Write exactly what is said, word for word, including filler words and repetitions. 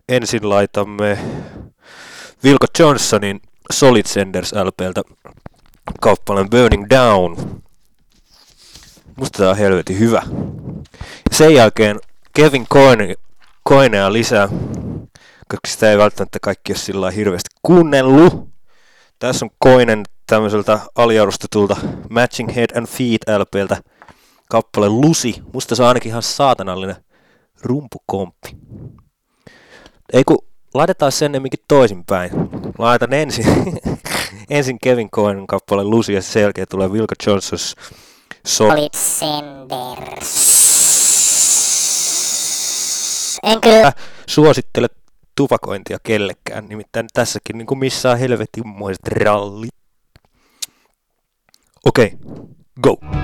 ensin laitamme Wilco Johnsonin Solid Senders L P:ltä kappaleen Burning Down. Musta tää on helvetin hyvä. Sen jälkeen Kevin Coyne, Coynea lisää, koska sitä ei välttämättä kaikki ole sillä hirveästi kuunnellut. Tässä on Coynen tämmöiseltä aliarvostetulta Matching Head and Feet L P:ltä kappale Lucy. Musta se on ainakin ihan saatanallinen rumpukomppi. Ei kun laitetaan sen enemmänkin toisinpäin. Laitan ensin, ensin Kevin Coynen kappale Lucy ja sen jälkeen tulee Wilco Johnson's Solid Senders. En kyllä suosittele tupakointia kellekään, nimittäin tässäkin niin kuin missään helvetinmoiset rallit. Okei, okay, go!